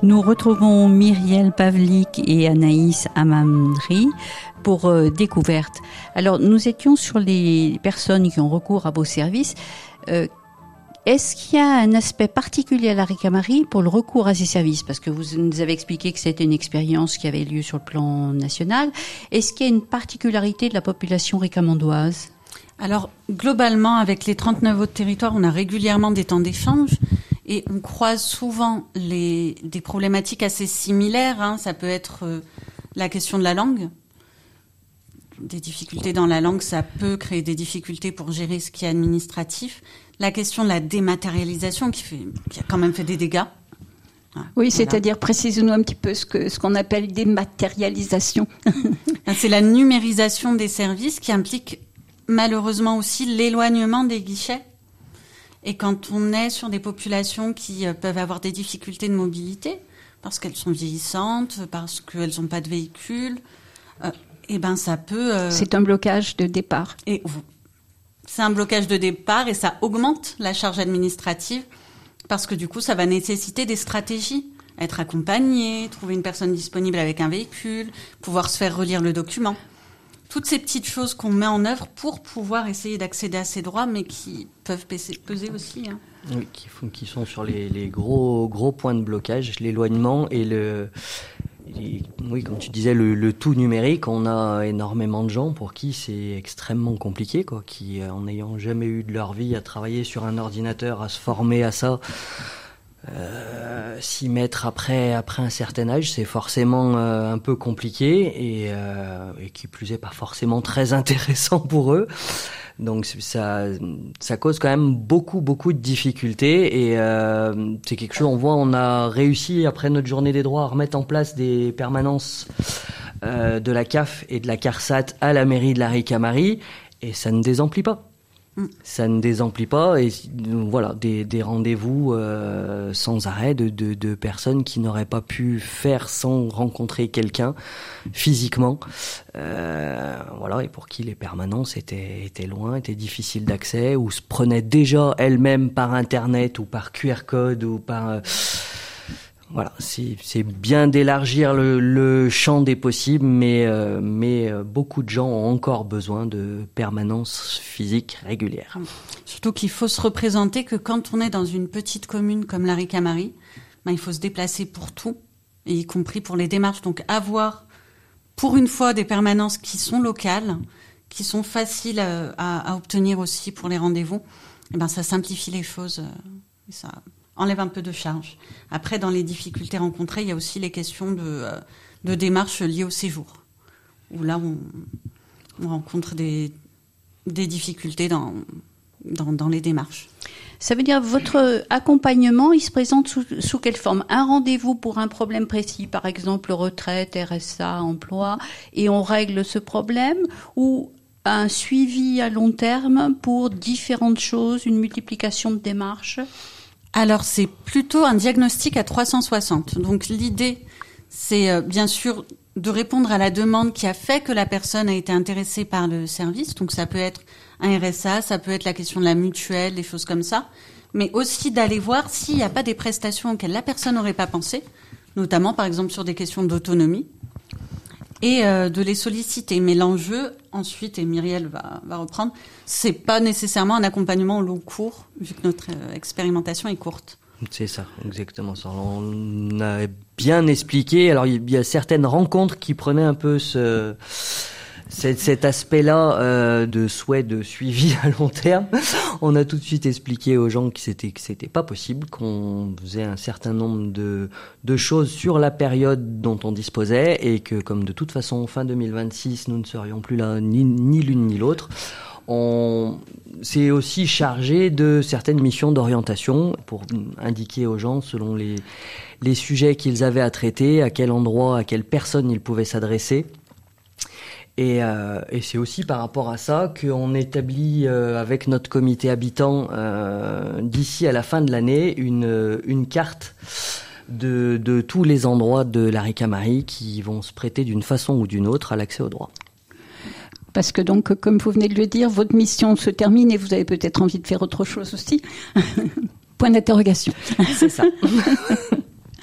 Nous retrouvons Myriel Pavlik et Anaïs Amamdri pour Découverte. Alors, nous étions sur les personnes qui ont recours à vos services. Est-ce qu'il y a un aspect particulier à la Ricamarie pour le recours à ces services? Parce que vous nous avez expliqué que c'était une expérience qui avait lieu sur le plan national. Est-ce qu'il y a une particularité de la population ricamondoise? Alors, globalement, avec les 39 autres territoires, on a régulièrement des temps d'échange et on croise souvent des problématiques assez similaires. Ça peut être la question de la langue. Des difficultés dans la langue, ça peut créer des difficultés pour gérer ce qui est administratif. La question de la dématérialisation qui a quand même fait des dégâts. Oui, voilà. C'est-à-dire, précisez-nous un petit peu ce qu'on appelle dématérialisation. C'est la numérisation des services qui implique malheureusement aussi l'éloignement des guichets. Et quand on est sur des populations qui peuvent avoir des difficultés de mobilité, parce qu'elles sont vieillissantes, parce qu'elles n'ont pas de véhicule, ça peut... C'est un blocage de départ. C'est un blocage de départ et ça augmente la charge administrative parce que du coup, ça va nécessiter des stratégies. Être accompagné, trouver une personne disponible avec un véhicule, pouvoir se faire relire le document. Toutes ces petites choses qu'on met en œuvre pour pouvoir essayer d'accéder à ces droits, mais qui peuvent peser aussi. Oui, qui sont sur les gros points de blocage, l'éloignement et oui, comme tu disais, le tout numérique. On a énormément de gens pour qui c'est extrêmement compliqué, qui, en n'ayant jamais eu de leur vie à travailler sur un ordinateur, à se former à ça, s'y mettre après un certain âge, c'est forcément un peu compliqué et qui plus est pas forcément très intéressant pour eux. Donc ça cause quand même beaucoup de difficultés et c'est quelque chose, on a réussi après notre journée des droits à remettre en place des permanences de la CAF et de la CARSAT à la mairie de la Ricamarie et ça ne désemplit pas. Ça ne désemplit pas et voilà des rendez-vous sans arrêt de personnes qui n'auraient pas pu faire sans rencontrer quelqu'un physiquement et pour qui les permanences étaient loin, étaient difficiles d'accès ou se prenaient déjà elles-mêmes par internet ou par QR code ou par c'est bien d'élargir le champ des possibles, mais beaucoup de gens ont encore besoin de permanence physique régulière. Surtout qu'il faut se représenter que quand on est dans une petite commune comme la Ricamarie, il faut se déplacer pour tout, et y compris pour les démarches. Donc avoir, pour une fois, des permanences qui sont locales, qui sont faciles à obtenir aussi pour les rendez-vous, ça simplifie les choses et ça enlève un peu de charge. Après, dans les difficultés rencontrées, il y a aussi les questions de démarches liées au séjour, où là, on rencontre des difficultés dans les démarches. Ça veut dire votre accompagnement, il se présente sous quelle forme? Un rendez-vous pour un problème précis, par exemple retraite, RSA, emploi, et on règle ce problème, ou un suivi à long terme pour différentes choses, une multiplication de démarches? Alors, c'est plutôt un diagnostic à 360. Donc, l'idée, c'est bien sûr de répondre à la demande qui a fait que la personne a été intéressée par le service. Donc, ça peut être un RSA, ça peut être la question de la mutuelle, des choses comme ça. Mais aussi d'aller voir s'il n'y a pas des prestations auxquelles la personne n'aurait pas pensé, notamment, par exemple, sur des questions d'autonomie, et de les solliciter. Mais l'enjeu, ensuite, et Myriel va reprendre, c'est pas nécessairement un accompagnement au long cours, vu que notre expérimentation est courte. C'est ça, exactement ça. On a bien expliqué. Alors, il y a certaines rencontres qui prenaient un peu cet aspect-là de souhait de suivi à long terme. On a tout de suite expliqué aux gens que c'était pas possible, qu'on faisait un certain nombre de choses sur la période dont on disposait et que comme de toute façon fin 2026 nous ne serions plus là ni l'une ni l'autre, on s'est aussi chargé de certaines missions d'orientation pour indiquer aux gens selon les sujets qu'ils avaient à traiter, à quel endroit, à quelle personne ils pouvaient s'adresser. Et c'est aussi par rapport à ça qu'on établit avec notre comité habitant d'ici à la fin de l'année une carte de tous les endroits de la Ricamarie qui vont se prêter d'une façon ou d'une autre à l'accès aux droits. Parce que donc, comme vous venez de le dire, votre mission se termine et vous avez peut-être envie de faire autre chose aussi. Point d'interrogation. C'est ça.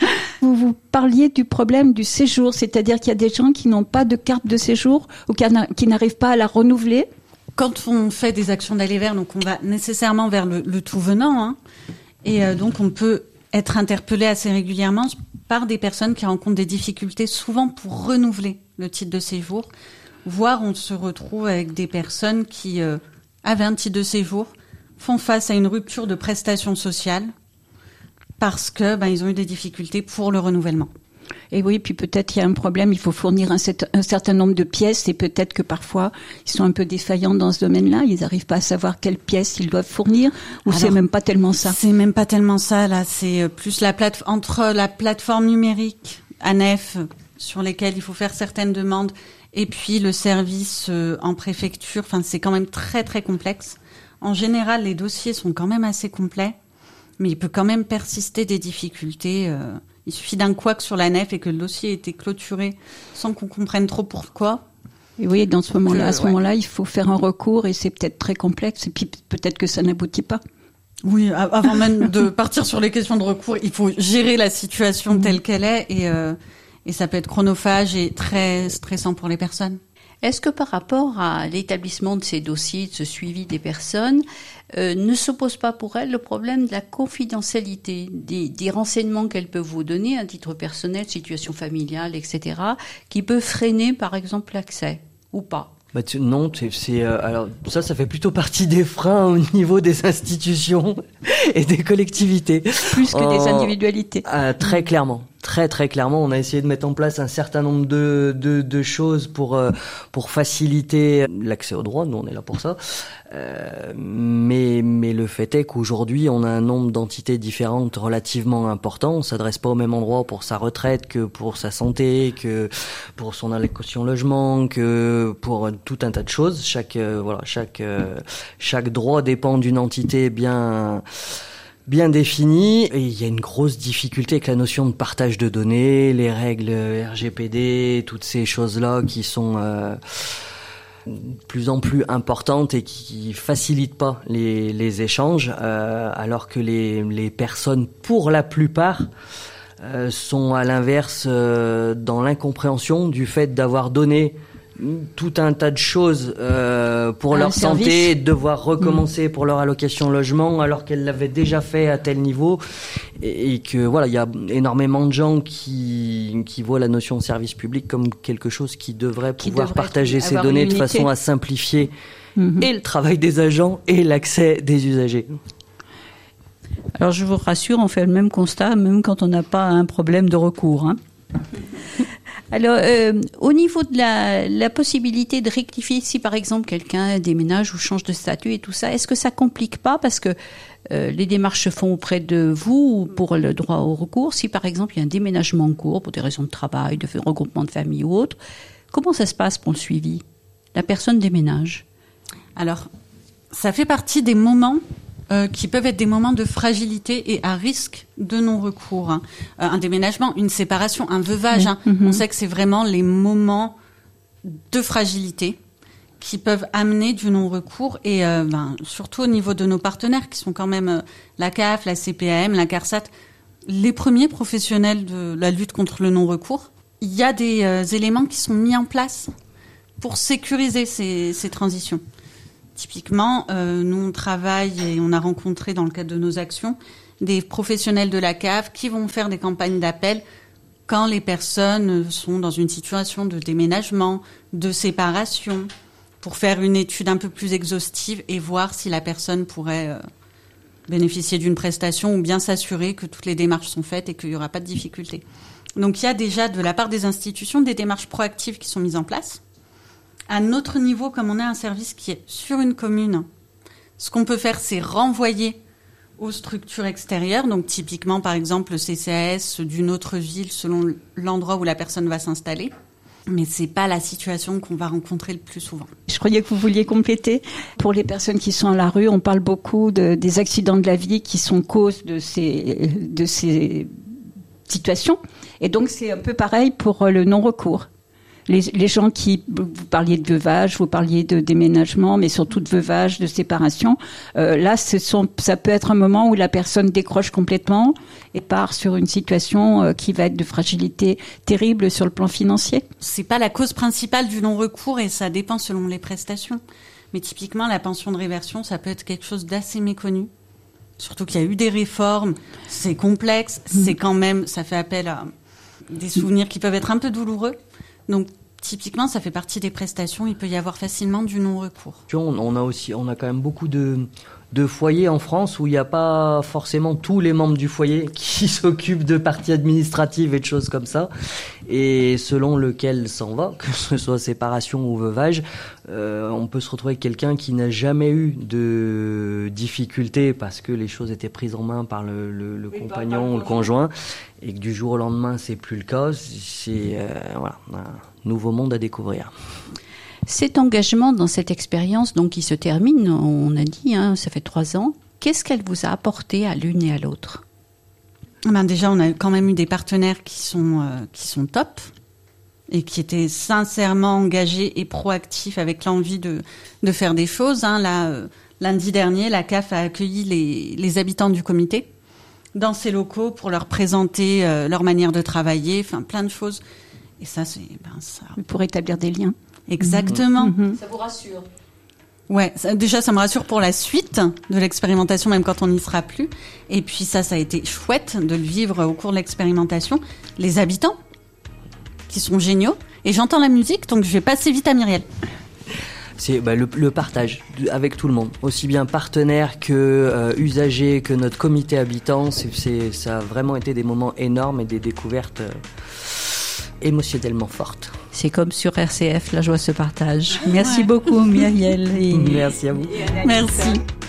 vous parliez du problème du séjour, c'est-à-dire qu'il y a des gens qui n'ont pas de carte de séjour ou qui n'arrivent pas à la renouveler. Quand on fait des actions d'aller vers, donc on va nécessairement vers le tout venant, hein, et donc on peut être interpellé assez régulièrement par des personnes qui rencontrent des difficultés, souvent pour renouveler le titre de séjour, voire on se retrouve avec des personnes qui avaient un titre de séjour, font face à une rupture de prestations sociales parce que ils ont eu des difficultés pour le renouvellement. Et oui, puis peut-être il y a un problème, il faut fournir un certain nombre de pièces et peut-être que parfois ils sont un peu défaillants dans ce domaine-là, ils n'arrivent pas à savoir quelles pièces ils doivent fournir ou alors, c'est même pas tellement ça. C'est même pas tellement ça, là, c'est plus entre la plateforme numérique ANEF sur lesquelles il faut faire certaines demandes et puis le service en préfecture, c'est quand même très très complexe. En général, les dossiers sont quand même assez complets, mais il peut quand même persister des difficultés. Il suffit d'un couac sur la nef et que le dossier ait été clôturé sans qu'on comprenne trop pourquoi. Et oui, à ce moment-là, il faut faire un recours et c'est peut-être très complexe et puis peut-être que ça n'aboutit pas. Oui, avant même de partir sur les questions de recours, il faut gérer la situation telle qu'elle est et ça peut être chronophage et très stressant pour les personnes. Est-ce que par rapport à l'établissement de ces dossiers, de ce suivi des personnes, ne se pose pas pour elles le problème de la confidentialité, des renseignements qu'elles peuvent vous donner à titre personnel, situation familiale, etc., qui peut freiner par exemple l'accès ou pas? Non, alors ça fait plutôt partie des freins au niveau des institutions et des collectivités. Plus que des individualités. Très clairement. Très très clairement, on a essayé de mettre en place un certain nombre de choses pour faciliter l'accès au droit. Nous, on est là pour ça. Mais le fait est qu'aujourd'hui, on a un nombre d'entités différentes relativement important. On s'adresse pas au même endroit pour sa retraite que pour sa santé, que pour son allocation logement, que pour tout un tas de choses. Chaque droit dépend d'une entité bien définie, et il y a une grosse difficulté avec la notion de partage de données, les règles RGPD, toutes ces choses-là qui sont de plus en plus importantes et qui facilitent pas les échanges, alors que les personnes, pour la plupart, sont à l'inverse dans l'incompréhension du fait d'avoir donné tout un tas de choses pour leur santé, de devoir recommencer pour leur allocation logement alors qu'elles l'avaient déjà fait à tel niveau, et que voilà, il y a énormément de gens qui voient la notion de service public comme quelque chose qui devrait pouvoir partager ces données de façon à simplifier et le travail des agents et l'accès des usagers. Alors je vous rassure, on fait le même constat même quand on n'a pas un problème de recours, hein. Alors, au niveau de la possibilité de rectifier, si par exemple quelqu'un déménage ou change de statut et tout ça, est-ce que ça complique pas parce que les démarches se font auprès de vous ou pour le droit au recours? Si par exemple il y a un déménagement en cours pour des raisons de travail, de regroupement de famille ou autre, comment ça se passe pour le suivi? La personne déménage. Alors, ça fait partie des moments qui peuvent être des moments de fragilité et à risque de non-recours. Hein. Un déménagement, une séparation, un veuvage. Hein. On sait que c'est vraiment les moments de fragilité qui peuvent amener du non-recours et surtout au niveau de nos partenaires qui sont quand même la CAF, la CPAM, la CARSAT, les premiers professionnels de la lutte contre le non-recours. Il y a des éléments qui sont mis en place pour sécuriser ces transitions. Typiquement, nous, on travaille et on a rencontré dans le cadre de nos actions des professionnels de la CAF qui vont faire des campagnes d'appel quand les personnes sont dans une situation de déménagement, de séparation, pour faire une étude un peu plus exhaustive et voir si la personne pourrait bénéficier d'une prestation ou bien s'assurer que toutes les démarches sont faites et qu'il n'y aura pas de difficultés. Donc il y a déjà de la part des institutions des démarches proactives qui sont mises en place. À notre niveau, comme on a un service qui est sur une commune, ce qu'on peut faire, c'est renvoyer aux structures extérieures. Donc, typiquement, par exemple, le CCAS d'une autre ville selon l'endroit où la personne va s'installer. Mais c'est pas la situation qu'on va rencontrer le plus souvent. Je croyais que vous vouliez compléter. Pour les personnes qui sont à la rue, on parle beaucoup des accidents de la vie qui sont cause de ces situations. Et donc, c'est un peu pareil pour le non-recours. les gens vous parliez de veuvage, vous parliez de déménagement, mais surtout de veuvage, de séparation. Là, ça peut être un moment où la personne décroche complètement et part sur une situation qui va être de fragilité terrible sur le plan financier. C'est pas la cause principale du non-recours et ça dépend selon les prestations. Mais typiquement, la pension de réversion, ça peut être quelque chose d'assez méconnu. Surtout qu'il y a eu des réformes, c'est complexe, c'est quand même, ça fait appel à des souvenirs qui peuvent être un peu douloureux. Donc, typiquement, ça fait partie des prestations. Il peut y avoir facilement du non-recours. On a quand même beaucoup de foyers en France où il n'y a pas forcément tous les membres du foyer qui s'occupent de parties administratives et de choses comme ça. Et selon lequel s'en va, que ce soit séparation ou veuvage, on peut se retrouver avec quelqu'un qui n'a jamais eu de difficultés parce que les choses étaient prises en main par le compagnon ou le conjoint, et que du jour au lendemain, c'est plus le cas. C'est voilà, un nouveau monde à découvrir. Cet engagement dans cette expérience, donc qui se termine, on a dit, ça fait 3 ans. Qu'est-ce qu'elle vous a apporté à l'une et à l'autre ? Déjà, on a quand même eu des partenaires qui sont top et qui étaient sincèrement engagés et proactifs avec l'envie de faire des choses. Lundi dernier, la CAF a accueilli les habitants du comité dans ses locaux pour leur présenter leur manière de travailler, enfin plein de choses. Et ça, ça. Pour établir des liens. Exactement. Ça vous rassure ? Ouais, ça me rassure pour la suite de l'expérimentation, même quand on n'y sera plus. Et puis ça a été chouette de le vivre au cours de l'expérimentation. Les habitants, qui sont géniaux. Et j'entends la musique, donc je vais passer vite à Myriel. C'est le partage avec tout le monde, aussi bien partenaires que usagers, que notre comité habitant. Ça a vraiment été des moments énormes et des découvertes émotionnellement fortes. C'est comme sur RCF, la joie se partage. Merci beaucoup Myriel. Merci à vous. Merci.